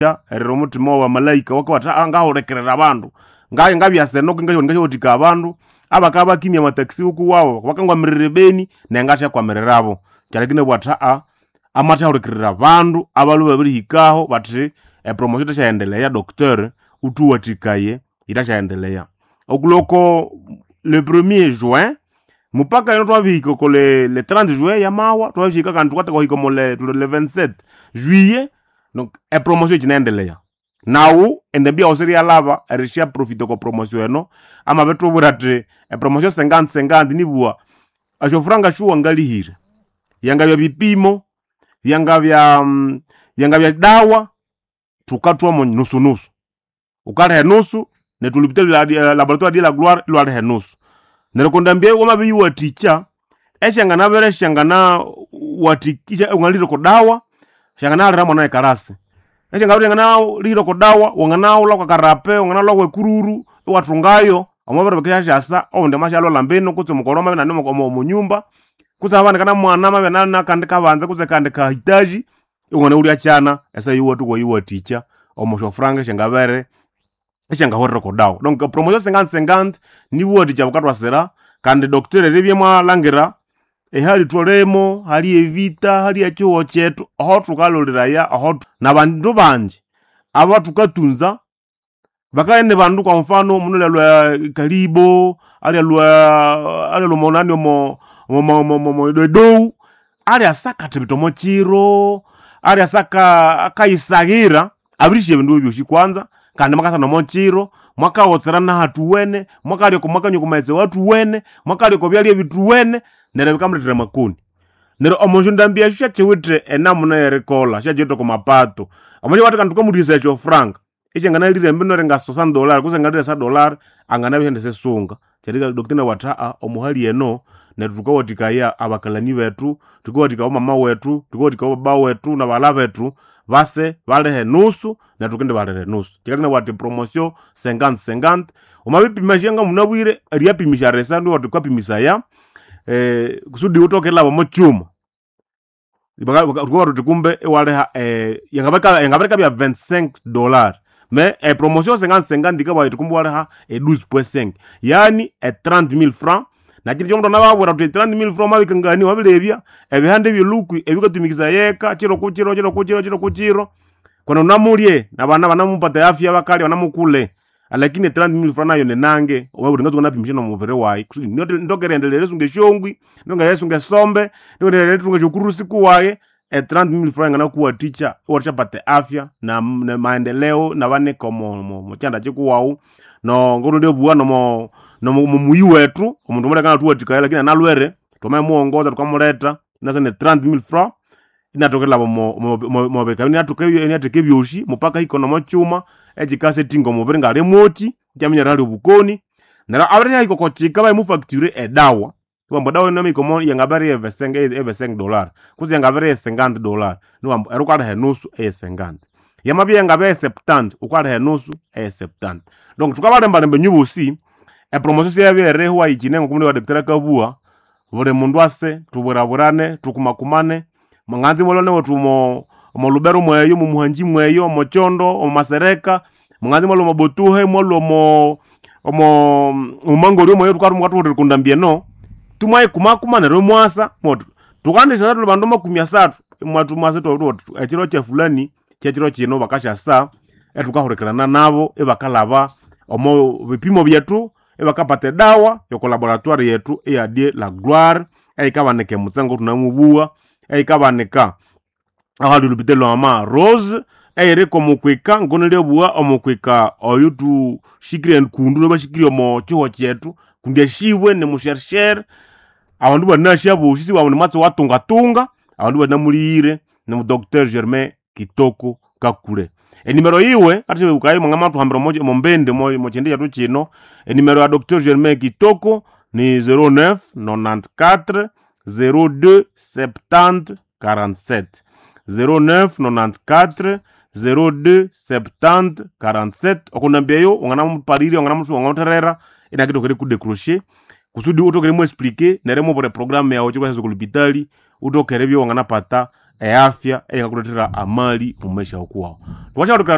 erero mutima wa malaika wakawata angahorekerera abantu ngaye ngabyasenoke ngayotika abantu abakaba kimya mataxi uku wao wakangwa mirebeni na ngasha kwa mererabo cyalekine bwata amata horekerera abantu abalu babiri hikaho bati promotion tashaendelea docteur utuwatikaye itashaendelea okuloko le 1er juin mupaka ino twabiko ko le 30 juin ya mawa twabika kantu kwata ko hiko le 27 juillet donc promotion inaendelea now endebia osiri alava erisha profit ko promotion eno ama betu burate promotion 50 nibua ashofranga shuwa ngalihire yanga bya bipimo yanga bya dawa tukatwa mo nusu ukale nusu ne tulipita laboratoire de la gloire lwale nusu nerekondambye wamabiyi wa teacher eshangana bere shangana watikisha ungaliro ko dawa shangana ramo na karase eshangana liro ko dawa wangana ula kwa karape wangana ula kwa kururu watungayo amabere bakashasa onde mashalo lambeno kutse mukoroma na nemo mu nyumba kutse abana kana mwana mabe na kandika banza kutse kandika hitaji ungana uli achana esa yuwa tu kwa yuwa teacher omosho franga shangabere eshanga horro ko dawa donc promotion 50 ni wodi chabukatwa sera kandi docteur rebye mwa langira hali tolemo hali evita hali acho chetu aho tukalolera ya aho na bandu banje aba tukatunza bakaende bandu kwa mfano munole lwa kalibo ali lwa monani mo do ali asaka tebitomo chiro ali asaka kaisagira abirishe bindu byoshi kwanza kandi makasa no mochiro mwaka wotsarana hatuwene mwaka ali ko mwaka nyukumaze watu wene mwaka ali ko byali bituwene nere bikamletera makuni nero omonjo ndambia sha chewitre enamuna yerekola sha jeto ko mapato amonjo watu kantuka mudisa cho frank ichengana lire mbino renga $60 kusengalira $1 angana bihendese sunga chadika doktina wata omuhali eno netuka watikaya abakalani betu tukowatika mama wetu tukowatika baba wetu na bala betu base balehe nusu na tukende balehe nusu chakina wati promotion 50 umabipimashenga munabwire riyapimisha resando watu kwapimisa ya kusudi utokela bo mochuma watu tukumbe waleha yangabeka bya $25 mais promotion 50 dikaba tukumbe waleha 12.5 yani 30,000 francs na kiri chongo nababura 30,000 francs mabikangani wabilebya ebihande byoluku ebikatumikisa yeka chiro kuchiro kono namulie nabana banamupata afya bakali banamukule lakini 30,000 francs nayo nenange waburi ngazo napimisha no mubere wayi ndokerendelele sunge shongwi ndongere sunge sombe ndongere tunge chokurusi kuwaye 30,000 francs ngana kuwa teacher wachapate afya na maendeleo na bane komo chanda chikuwau no ngoro ndio buano no muyi wetu omuntu mole kana tuwatika lakini analwere tomaye muongoza tukamuleta nasane 30,000 francs inatokela mo beka ni ateke byoshi mupaka ikono mochuma ejikase tingo mubere ngale moti jamenya rali bukoni nara abere iko kochika bayi mu facture edawa kwamba dawa no mikomo yangabere $5 kuzi yangabere $50 no erukala henusu $50 yamabi yangabere $70 ukala henusu $70 donc tukabale mbalembe nyubusi promotion ya bere huwa ijinengo kumule wa Dr. Kabua bure mundu ase tuburaburane tukumakumane mwanganzi molone wetu mo lubero mweyo mu muhanji mweyo mo chondo o masereka mwanganzi molo mobotuhe molo mo mangoro mweyo tukaru mwatu kundambie no tumwaye kumakumane ro mwasa moto tukande sasa bandu makumya satu mwatu mwase to ekiro che fulani chechiro chino bakasha sa etukahorekerana nabo ebakalaba omo bipimo byetu ebakapate dawa yo laboratoire yetu de la gloire ikabaneke mutsango tunamubua ikabaneka ahali lupitelo ama rose ereko mukwika ngonele bua omukwika oyutu shikire nkundu bashikire mo cyo cyetu kundia shiwe ne mushersher abandu banasha bushisi babone matso watunga abandu banamulire ne mu Dr. Germain Kitoko Kakule numero iwe ati ukaye mwangamatu hambro moja mombende mo chende yatu chino numero ya Dr. Germain Kitoko ni 0994 02 70 47 0994 02 70 47 okunambeyo ongana mpariri ongana musu ongoterera ina kitu kere ku décrocher kusudi utokere mu expliquer neremo pour programme ya ochiko kwa hospitali utokere byo ongana pata afya ekakuletera amali mu maisha okuwa.